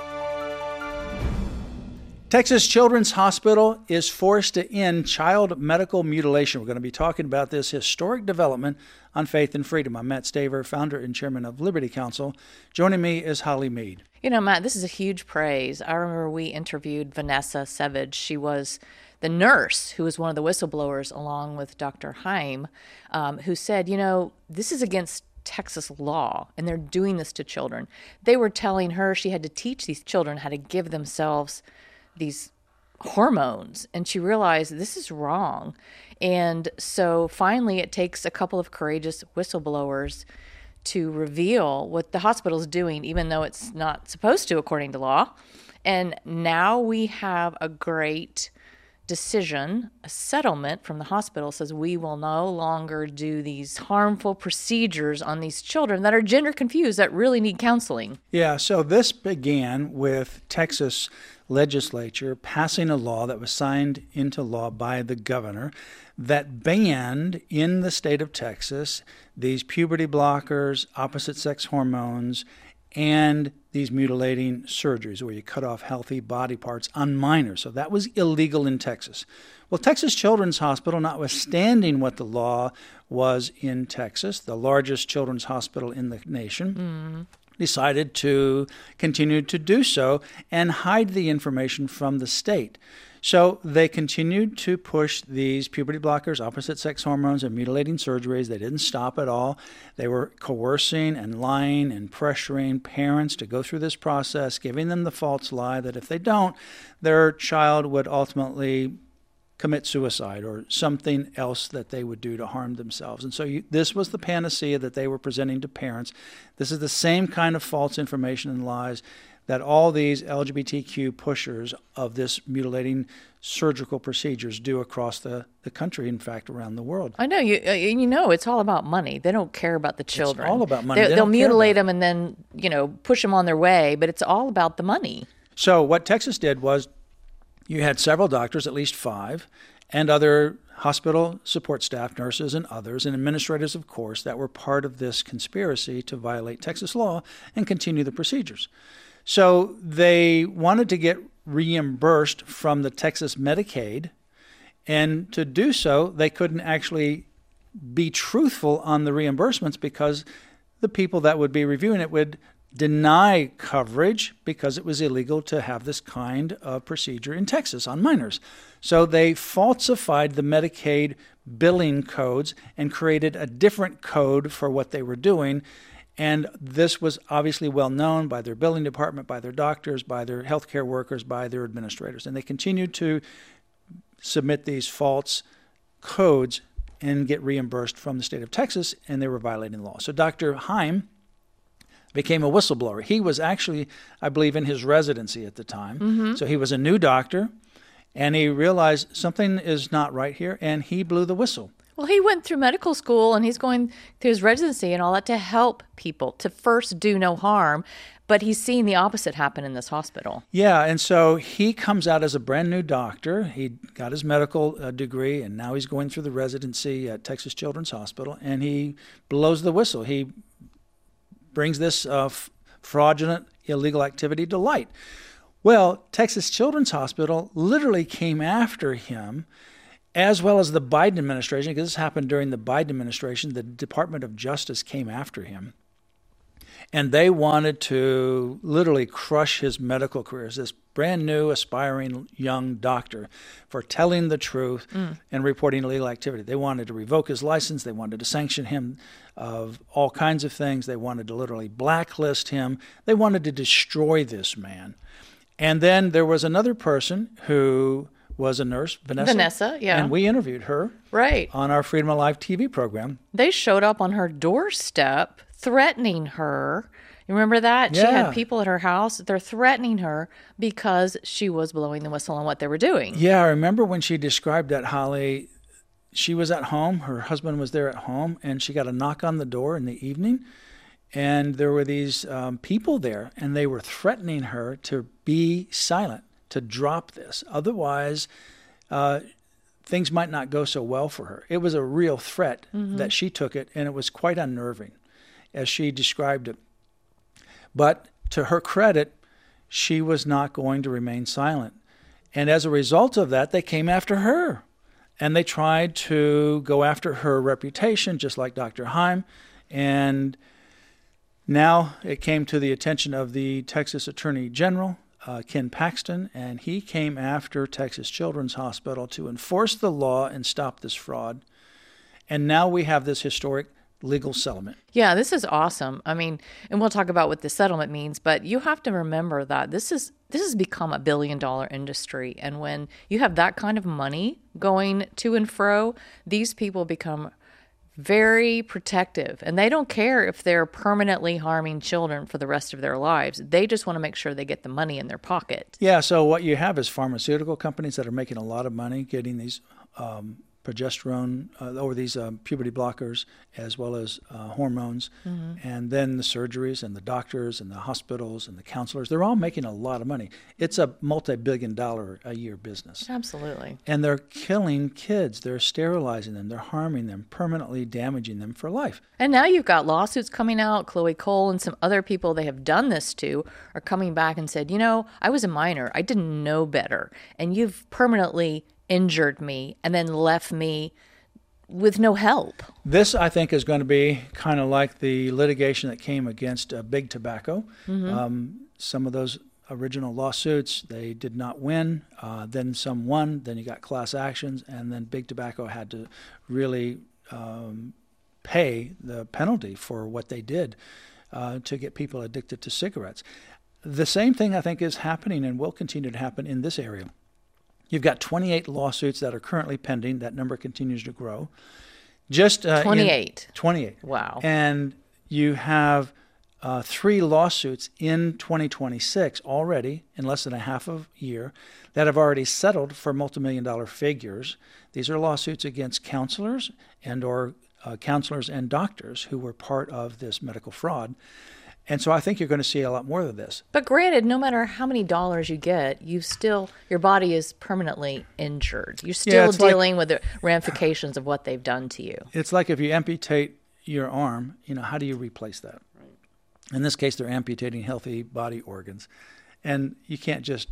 Texas Children's Hospital is forced to end child medical mutilation. We're going to be talking about this historic development on Faith and Freedom. I'm Matt Staver, founder and chairman of Liberty Counsel. Joining me is Holly Mead. You know, Matt, this is a huge praise. I remember we interviewed Vanessa Savage. She was the nurse who was one of the whistleblowers along with Doctor Heim, um, who said, you know, this is against Texas law, and they're doing this to children. They were telling her she had to teach these children how to give themselves these hormones, and she realized this is wrong. And so finally it takes a couple of courageous whistleblowers to reveal what the hospital is doing, even though it's not supposed to according to law. And now we have a great decision, a settlement from the hospital says we will no longer do these harmful procedures on these children that are gender confused that really need counseling. Yeah, so this began with Texas legislature passing a law that was signed into law by the governor that banned in the state of Texas these puberty blockers, opposite sex hormones, and these mutilating surgeries where you cut off healthy body parts on minors. So that was illegal in Texas. Well, Texas Children's Hospital, notwithstanding what the law was in Texas, the largest children's hospital in the nation, mm. decided to continue to do so and hide the information from the state. So they continued to push these puberty blockers, opposite sex hormones, and mutilating surgeries. They didn't stop at all. They were coercing and lying and pressuring parents to go through this process, giving them the false lie that if they don't, their child would ultimately commit suicide or something else that they would do to harm themselves. And so you, this was the panacea that they were presenting to parents. This is the same kind of false information and lies that all these L G B T Q pushers of this mutilating surgical procedures do across the, the country, in fact, around the world. I know. You you know, it's all about money. They don't care about the children. It's all about money. They, they they'll mutilate them and then, you know, push them on their way, but it's all about the money. So what Texas did was you had several doctors, at least five, and other hospital support staff, nurses and others, and administrators, of course, that were part of this conspiracy to violate Texas law and continue the procedures. So they wanted to get reimbursed from the Texas Medicaid, and to do so, they couldn't actually be truthful on the reimbursements because the people that would be reviewing it would deny coverage because it was illegal to have this kind of procedure in Texas on minors. So they falsified the Medicaid billing codes and created a different code for what they were doing. And this was obviously well known by their billing department, by their doctors, by their healthcare workers, by their administrators. And they continued to submit these false codes and get reimbursed from the state of Texas, and they were violating the law. So Doctor Heim became a whistleblower. He was actually, I believe, in his residency at the time. Mm-hmm. So he was a new doctor, and he realized something is not right here, and he blew the whistle. Well, he went through medical school, and he's going through his residency and all that to help people, to first do no harm. But he's seen the opposite happen in this hospital. Yeah, and so he comes out as a brand new doctor. He got his medical uh, degree, and now he's going through the residency at Texas Children's Hospital, and he blows the whistle. He brings this uh, f- fraudulent, illegal activity to light. Well, Texas Children's Hospital literally came after him, as well as the Biden administration, because this happened during the Biden administration. The Department of Justice came after him. And they wanted to literally crush his medical career as this brand new, aspiring young doctor for telling the truth mm. and reporting illegal activity. They wanted to revoke his license. They wanted to sanction him of all kinds of things. They wanted to literally blacklist him. They wanted to destroy this man. And then there was another person who was a nurse, Vanessa. Vanessa, yeah. And we interviewed her right on our Freedom Alive T V program. They showed up on her doorstep threatening her. You remember that? Yeah. She had people at her house. They're threatening her because she was blowing the whistle on what they were doing. Yeah, I remember when she described that, Holly. She was at home. Her husband was there at home, and she got a knock on the door in the evening. And there were these um, people there, and they were threatening her to be silent, to drop this. Otherwise, uh, things might not go so well for her. It was a real threat mm-hmm. that she took it, and it was quite unnerving, as she described it. But to her credit, she was not going to remain silent. And as a result of that, they came after her. And they tried to go after her reputation, just like Doctor Heim. And now it came to the attention of the Texas Attorney General, uh, Ken Paxton, and he came after Texas Children's Hospital to enforce the law and stop this fraud. And now we have this historic legal settlement. Yeah, this is awesome. I mean, and we'll talk about what the settlement means, but you have to remember that this is this has become a billion dollar industry. And when you have that kind of money going to and fro, these people become very protective, and they don't care if they're permanently harming children for the rest of their lives. They just want to make sure they get the money in their pocket. Yeah, so what you have is pharmaceutical companies that are making a lot of money getting these um, progesterone, uh, or these um, puberty blockers, as well as uh, hormones, mm-hmm. and then the surgeries and the doctors and the hospitals and the counselors. They're all making a lot of money. It's a multi-billion dollar a year business. Absolutely. And they're killing kids. They're sterilizing them. They're harming them, permanently damaging them for life. And now you've got lawsuits coming out. Chloe Cole and some other people they have done this to are coming back and said, you know, I was a minor. I didn't know better. And you've permanently injured me and then left me with no help. This, I think, is going to be kind of like the litigation that came against uh, Big Tobacco. Mm-hmm. Um, some of those original lawsuits, they did not win. Uh, then some won. Then you got class actions, and then Big Tobacco had to really um, pay the penalty for what they did uh, to get people addicted to cigarettes. The same thing, I think, is happening and will continue to happen in this area. You've got twenty-eight lawsuits that are currently pending. That number continues to grow. Just uh, twenty-eight. In, twenty-eight. Wow. And you have uh, three lawsuits in twenty twenty-six already, in less than a half of a year, that have already settled for multi-million dollar figures. These are lawsuits against counselors and or uh, counselors and doctors who were part of this medical fraud. And so I think you're going to see a lot more of this. But granted, no matter how many dollars you get, you still your body is permanently injured. You're still yeah, dealing like, with the ramifications of what they've done to you. It's like if you amputate your arm, you know, how do you replace that? Right. In this case, they're amputating healthy body organs. And you can't just,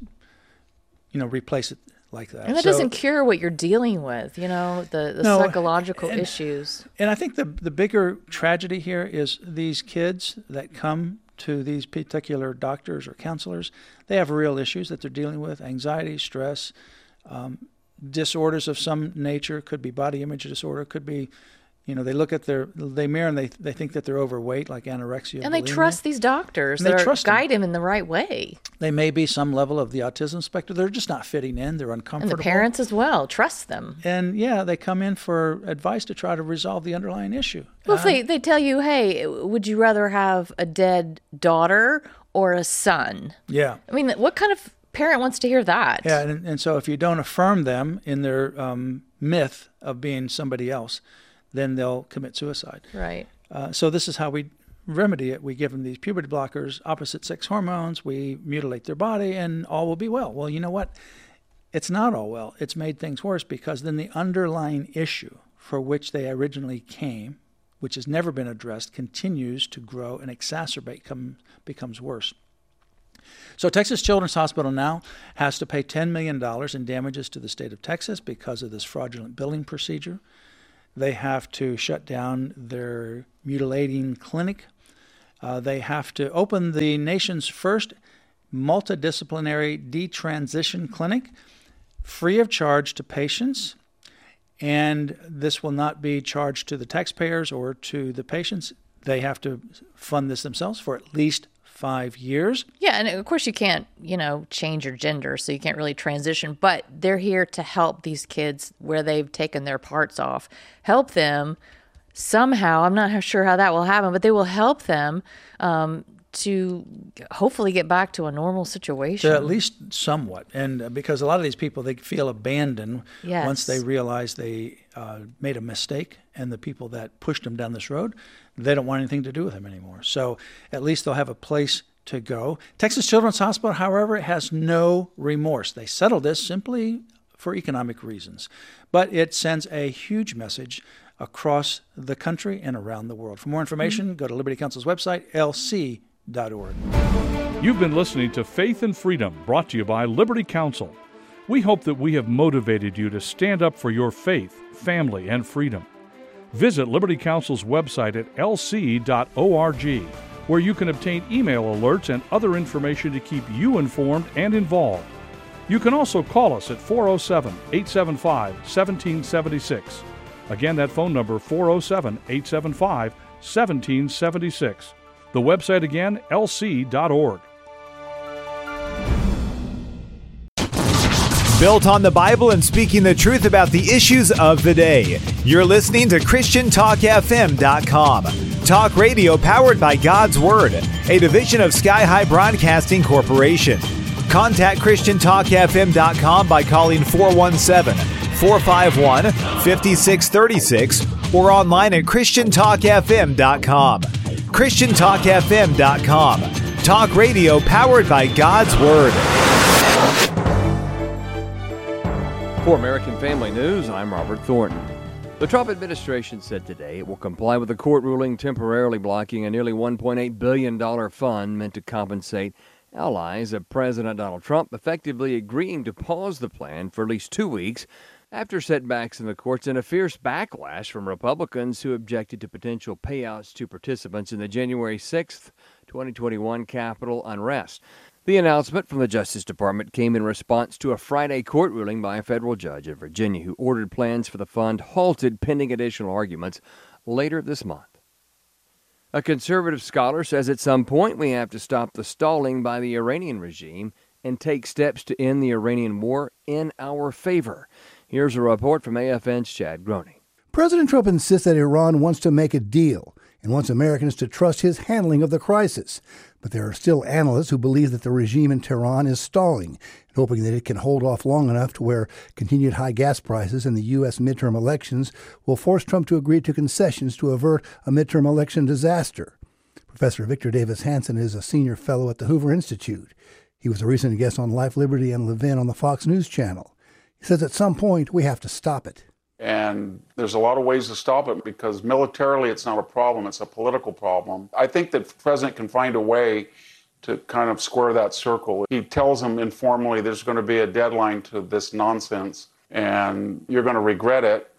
you know, replace it like that. And that so, doesn't cure what you're dealing with, you know, the, the no, psychological and, issues. And I think the the bigger tragedy here is these kids that come to these particular doctors or counselors, they have real issues that they're dealing with, anxiety, stress, um, disorders of some nature. Could be body image disorder, could be You know, they look at their, they mirror and they they think that they're overweight, like anorexia. And they bulimia. trust these doctors. And they that trust guide them. him in the right way. They may be some level of the autism spectrum. They're just not fitting in. They're uncomfortable. And the parents as well. Trust them. And yeah, they come in for advice to try to resolve the underlying issue. Well, if Um, they, they tell you, hey, would you rather have a dead daughter or a son? Yeah. I mean, what kind of parent wants to hear that? Yeah, and, and so if you don't affirm them in their um, myth of being somebody else, then they'll commit suicide. Right. Uh, so this is how we remedy it. We give them these puberty blockers, opposite sex hormones, we mutilate their body, and all will be well. Well, you know what? It's not all well. It's made things worse, because then the underlying issue for which they originally came, which has never been addressed, continues to grow and exacerbate, come, becomes worse. So Texas Children's Hospital now has to pay ten million dollars in damages to the state of Texas because of this fraudulent billing procedure. They have to shut down their mutilating clinic. Uh, they have to open the nation's first multidisciplinary detransition clinic free of charge to patients. And this will not be charged to the taxpayers or to the patients. They have to fund this themselves for at least five years. Yeah, and of course you can't, you know, change your gender, so you can't really transition, but they're here to help these kids where they've taken their parts off. Help them somehow, I'm not sure how that will happen, but they will help them um, to hopefully get back to a normal situation. To at least somewhat. And uh, because a lot of these people, they feel abandoned Yes. once they realize they uh, made a mistake, and the people that pushed them down this road, they don't want anything to do with them anymore. So at least they'll have a place to go. Texas Children's Hospital, however, has no remorse. They settled this simply for economic reasons. But it sends a huge message across the country and around the world. For more information, mm-hmm. go to Liberty Counsel's website, L C dot org. You've been listening to Faith and Freedom, brought to you by Liberty Counsel. We hope that we have motivated you to stand up for your faith, family, and freedom. Visit Liberty Counsel's website at L C dot org, where you can obtain email alerts and other information to keep you informed and involved. You can also call us at four oh seven, eight seven five, one seven seven six. Again, that phone number, four oh seven, eight seven five, one seven seven six. The website again, L C dot org. Built on the Bible and speaking the truth about the issues of the day. You're listening to Christian Talk F M dot com. Talk radio powered by God's Word, a division of Sky High Broadcasting Corporation. Contact Christian Talk F M dot com by calling four one seven, four five one, five six three six or online at Christian Talk F M dot com. Christian Talk F M dot com. Talk radio powered by God's Word. For American Family News, I'm Robert Thornton. The Trump administration said today it will comply with a court ruling temporarily blocking a nearly one point eight billion dollars fund meant to compensate allies of President Donald Trump, effectively agreeing to pause the plan for at least two weeks after setbacks in the courts and a fierce backlash from Republicans who objected to potential payouts to participants in the January sixth, twenty twenty-one Capitol unrest. The announcement from the Justice Department came in response to a Friday court ruling by a federal judge in Virginia who ordered plans for the fund halted pending additional arguments later this month. A conservative scholar says at some point we have to stop the stalling by the Iranian regime and take steps to end the Iranian war in our favor. Here's a report from A F N's Chad Groening. President Trump insists that Iran wants to make a deal and wants Americans to trust his handling of the crisis. But there are still analysts who believe that the regime in Tehran is stalling, hoping that it can hold off long enough to where continued high gas prices and the U S midterm elections will force Trump to agree to concessions to avert a midterm election disaster. Professor Victor Davis Hanson is a senior fellow at the Hoover Institute. He was a recent guest on Life, Liberty, and Levin on the Fox News Channel. He says at some point we have to stop it. And there's a lot of ways to stop it because militarily it's not a problem, it's a political problem. I think that the president can find a way to kind of square that circle. He tells them informally there's going to be a deadline to this nonsense and you're going to regret it.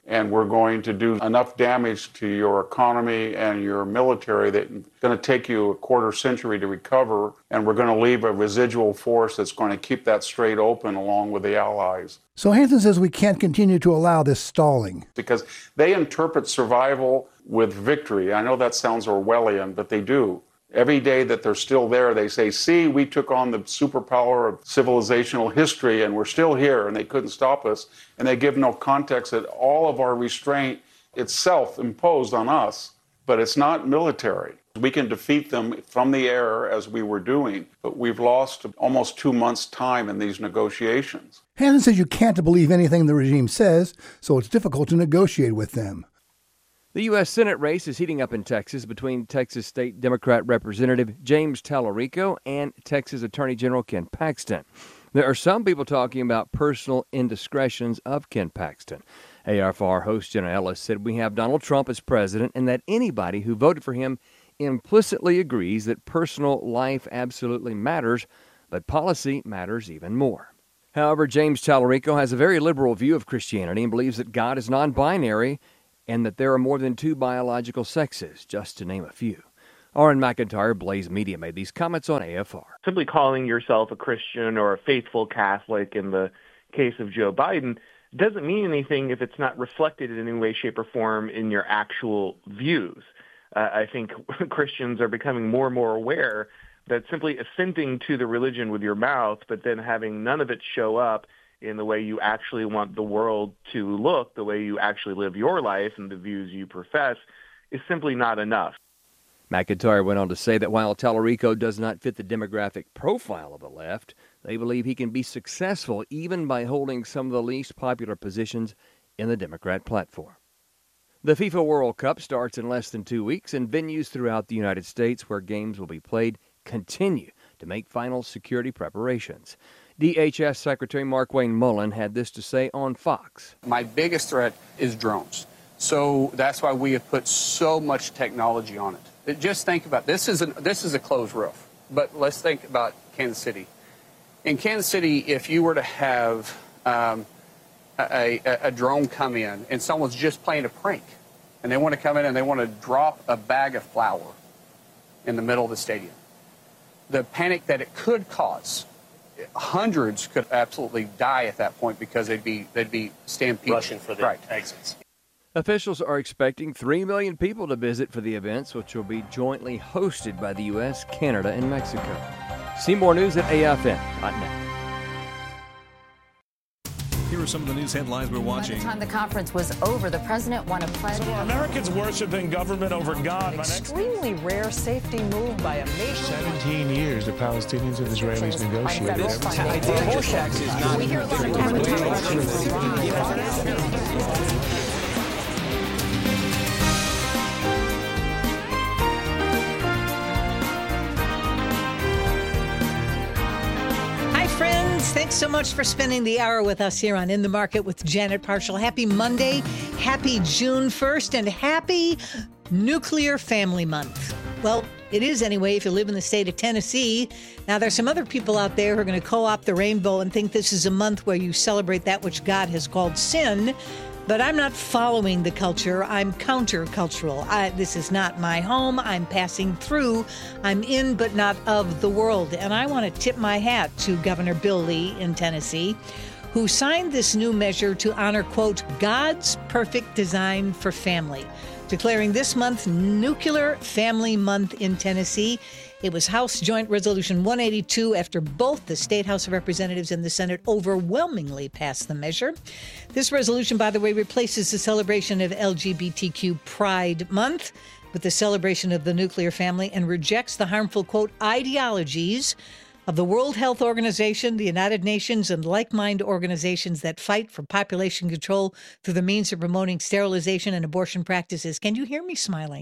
and we're going to do enough damage to your economy and your military that it's going to take you a quarter century to recover, and we're going to leave a residual force that's going to keep that strait open along with the Allies. So Hansen says we can't continue to allow this stalling. Because they interpret survival with victory. I know that sounds Orwellian, but they do. Every day that they're still there, they say, see, we took on the superpower of civilizational history and we're still here and they couldn't stop us. And they give no context that all of our restraint itself imposed on us, but it's not military. We can defeat them from the air as we were doing, but we've lost almost two months' time in these negotiations. Hansen says you can't believe anything the regime says, so it's difficult to negotiate with them. The U S Senate race is heating up in Texas between Texas State Democrat Representative James Tallarico and Texas Attorney General Ken Paxton. There are some people talking about personal indiscretions of Ken Paxton. A R F R host Jenna Ellis said we have Donald Trump as president and that anybody who voted for him implicitly agrees that personal life absolutely matters, but policy matters even more. However, James Tallarico has a very liberal view of Christianity and believes that God is non-binary and that there are more than two biological sexes, just to name a few. Aaron McIntyre, Blaze Media, made these comments on A F R. Simply calling yourself a Christian or a faithful Catholic in the case of Joe Biden doesn't mean anything if it's not reflected in any way, shape, or form in your actual views. Uh, I think Christians are becoming more and more aware that simply assenting to the religion with your mouth, but then having none of it show up in the way you actually want the world to look, the way you actually live your life and the views you profess, is simply not enough. McIntyre went on to say that while Tallarico does not fit the demographic profile of the left, they believe he can be successful even by holding some of the least popular positions in the Democrat platform. The FIFA World Cup starts in less than two weeks, and venues throughout the United States where games will be played continue to make final security preparations. D H S Secretary Markwayne Mullin had this to say on Fox. My biggest threat is drones. So that's why we have put so much technology on it. Just think about this is a, this is a closed roof, but let's think about Kansas City. In Kansas City, if you were to have um, a, a, a drone come in and someone's just playing a prank and they want to come in and they want to drop a bag of flour in the middle of the stadium, the panic that it could cause, hundreds could absolutely die at that point because they'd be they'd be stampeding, rushing for the right. exits. Officials are expecting three million people to visit for the events, which will be jointly hosted by the U S, Canada, and Mexico. See more news at A F M dot net. Here are some of the news headlines we're watching. By the time the conference was over, the president won a pledge. So are Americans worshiping government over God? Extremely rare safety move by a nation. seventeen years the Palestinians and Israelis negotiated. Rorschach is not. We hear a lot of Thanks so much for spending the hour with us here on In the Market with Janet Parshall. Happy Monday, happy June first, and happy Nuclear Family Month. Well, it is anyway if you live in the state of Tennessee. Now, there's some other people out there who are going to co-opt the rainbow and think this is a month where you celebrate that which God has called sin. But I'm not following the culture. I'm countercultural. I, this is not my home. I'm passing through. I'm in but not of the world. And I want to tip my hat to Governor Bill Lee in Tennessee, who signed this new measure to honor, quote, God's perfect design for family, declaring this month Nuclear Family Month in Tennessee. It was House Joint Resolution one eighty-two after both the State House of Representatives and the Senate overwhelmingly passed the measure. This resolution, by the way, replaces the celebration of L G B T Q Pride Month with the celebration of the nuclear family and rejects the harmful, quote, ideologies of the World Health Organization, the United Nations, and like-minded organizations that fight for population control through the means of promoting sterilization and abortion practices. Can you hear me smiling?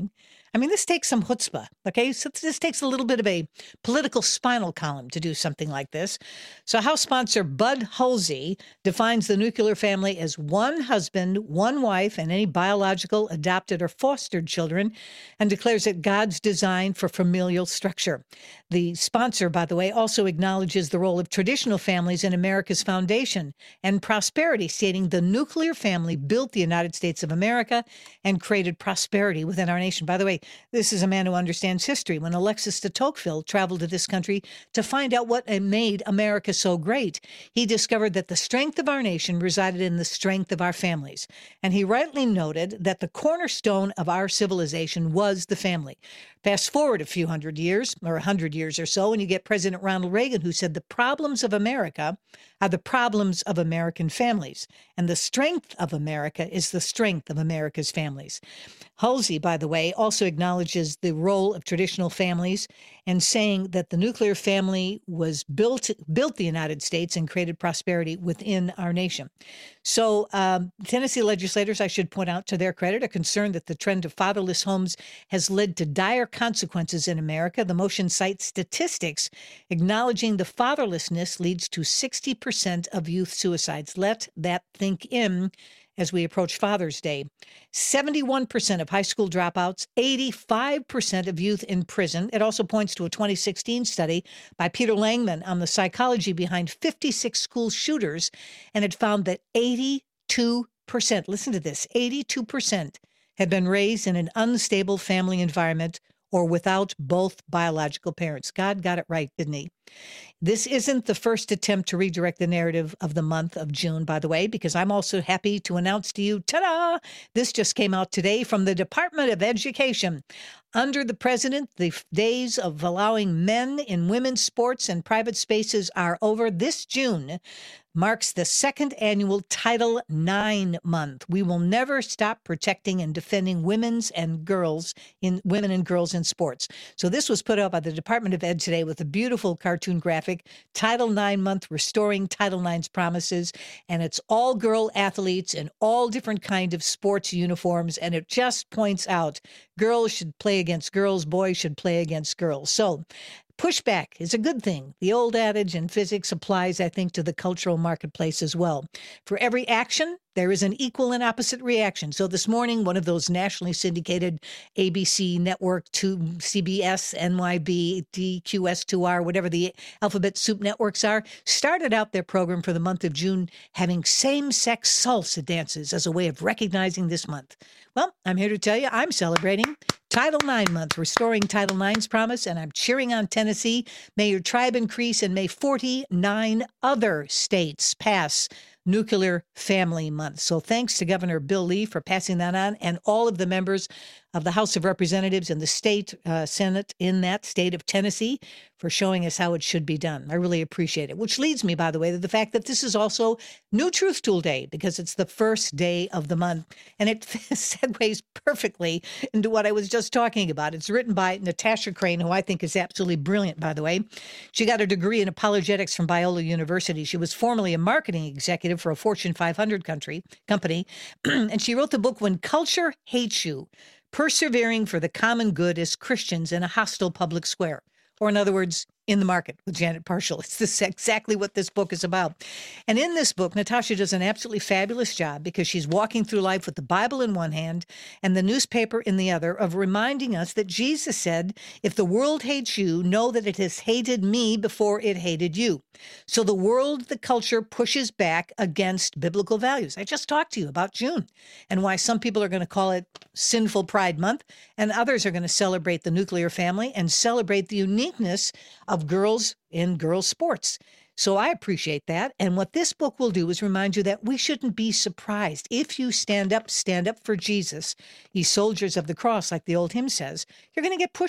I mean, this takes some chutzpah, okay? So this takes a little bit of a political spinal column to do something like this. So House sponsor Bud Halsey defines the nuclear family as one husband, one wife, and any biological, adopted, or fostered children, and declares it God's design for familial structure. The sponsor, by the way, also acknowledges the role of traditional families in America's foundation and prosperity, stating the nuclear family built the United States of America and created prosperity within our nation. By the way, this is a man who understands history. When Alexis de Tocqueville traveled to this country to find out what made America so great, he discovered that the strength of our nation resided in the strength of our families. And he rightly noted that the cornerstone of our civilization was the family. Fast forward a few hundred years, or a hundred years or so, and you get President Ronald Reagan, who said the problems of America are the problems of American families, and the strength of America is the strength of America's families. Halsey, by the way, also acknowledges the role of traditional families and saying that the nuclear family was built, built the United States and created prosperity within our nation. So um, Tennessee legislators, I should point out to their credit, are concerned that the trend of fatherless homes has led to dire consequences in America. The motion cites statistics acknowledging the fatherlessness leads to sixty percent of youth suicides. Let that think in as we approach Father's Day. seventy-one percent of high school dropouts, eighty-five percent of youth in prison. It also points to a twenty sixteen study by Peter Langman on the psychology behind fifty-six school shooters, and it found that eighty-two percent, listen to this, eighty-two percent had been raised in an unstable family environment or without both biological parents. God got it right, didn't he? This isn't the first attempt to redirect the narrative of the month of June, by the way, because I'm also happy to announce to you, ta-da! This just came out today from the Department of Education. Under the president, the days of allowing men in women's sports and private spaces are over. This June marks the second annual Title nine month. We will never stop protecting and defending women's and girls in women and girls in sports. So this was put out by the Department of Ed today with a beautiful cartoon graphic, Title nine month, restoring Title nine's promises. And it's all girl athletes in all different kinds of sports uniforms. And it just points out girls should play against girls, boys should play against girls. So pushback is a good thing. The old adage in physics applies, I think, to the cultural marketplace as well. For every action, there is an equal and opposite reaction. So this morning, one of those nationally syndicated A B C network, two, C B S, N Y B, D Q S two R, whatever the alphabet soup networks are, started out their program for the month of June having same-sex salsa dances as a way of recognizing this month. Well, I'm here to tell you I'm celebrating Title nine month, restoring Title nine's promise, and I'm cheering on Tennessee. May your tribe increase, and may forty-nine other states pass Nuclear Family Month. So thanks to Governor Bill Lee for passing that on, and all of the members of the House of Representatives and the state uh, Senate in that state of Tennessee for showing us how it should be done. I really appreciate it. Which leads me, by the way, to the fact that this is also New Truth Tool Day, because it's the first day of the month, and it segues perfectly into what I was just talking about. It's written by Natasha Crane, who I think is absolutely brilliant, by the way. She got a degree in apologetics from Biola University. She was formerly a marketing executive for a Fortune five hundred country company, and she wrote the book When Culture Hates You, Persevering for the Common Good as Christians in a Hostile Public Square. Or in other words, in the Market with Janet Parshall. It's this, exactly what this book is about. And in this book, Natasha does an absolutely fabulous job because she's walking through life with the Bible in one hand and the newspaper in the other, of reminding us that Jesus said, if the world hates you, know that it has hated me before it hated you. So the world, the culture pushes back against biblical values. I just talked to you about June and why some people are going to call it Sinful Pride Month, and others are going to celebrate the nuclear family and celebrate the uniqueness of girls in girls' sports. So I appreciate that. And what this book will do is remind you that we shouldn't be surprised. If you stand up, stand up for Jesus, ye soldiers of the cross, like the old hymn says, you're going to get pushback.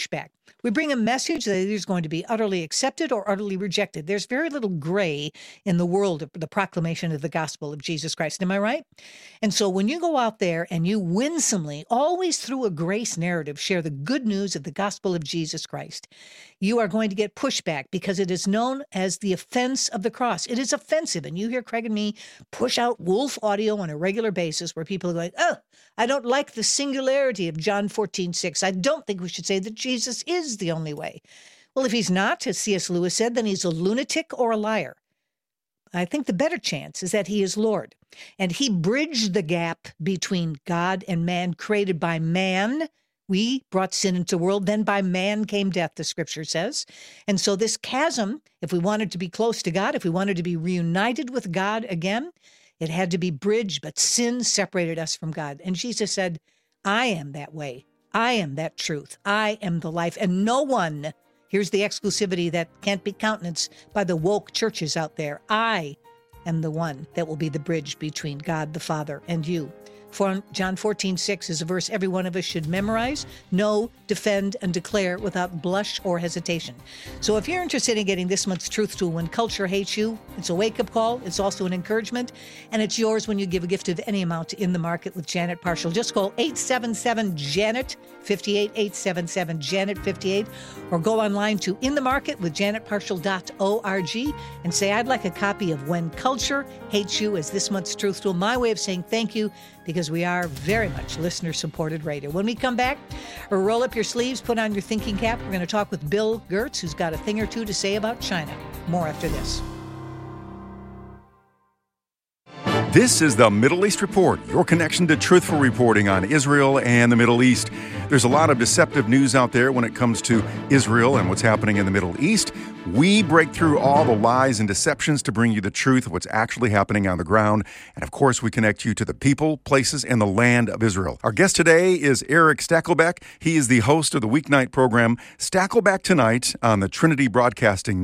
We bring a message that is going to be utterly accepted or utterly rejected. There's very little gray in the world of the proclamation of the gospel of Jesus Christ. Am I right? And so when you go out there and you winsomely, always through a grace narrative, share the good news of the gospel of Jesus Christ, you are going to get pushback because it is known as the offense of the cross. It is offensive. And you hear Craig and me push out wolf audio on a regular basis where people are going, oh, I don't like the singularity of John fourteen six. I don't think we should say that Jesus is the only way. Well, if he's not, as C S Lewis said, then he's a lunatic or a liar. I think the better chance is that he is Lord. And he bridged the gap between God and man, created by man. We brought sin into the world, then by man came death, the scripture says. And so this chasm, if we wanted to be close to God, if we wanted to be reunited with God again, it had to be bridged, but sin separated us from God. And Jesus said, I am that way. I am that truth. I am the life. And no one, here's the exclusivity that can't be countenanced by the woke churches out there. I am the one that will be the bridge between God the Father and you. For John fourteen six is a verse every one of us should memorize, know, defend, and declare without blush or hesitation. So if you're interested in getting this month's Truth Tool, When Culture Hates You, it's a wake-up call, it's also an encouragement, and it's yours when you give a gift of any amount in the market with Janet Parshall. Just call eight seven seven, Janet fifty-eight, eight seven seven, Janet fifty-eight, or go online to in the market with janet parshall dot org and say, I'd like a copy of When Culture Hates You as this month's Truth Tool. My way of saying thank you, because we are very much listener-supported radio. When we come back, roll up your sleeves, put on your thinking cap. We're going to talk with Bill Gertz, who's got a thing or two to say about China. More after this. This is the Middle East Report, your connection to truthful reporting on Israel and the Middle East. There's a lot of deceptive news out there when it comes to Israel and what's happening in the Middle East. We break through all the lies and deceptions to bring you the truth of what's actually happening on the ground. And of course, we connect you to the people, places, and the land of Israel. Our guest today is Eric Stakelbeck. He is the host of the weeknight program Stakelbeck Tonight on the Trinity Broadcasting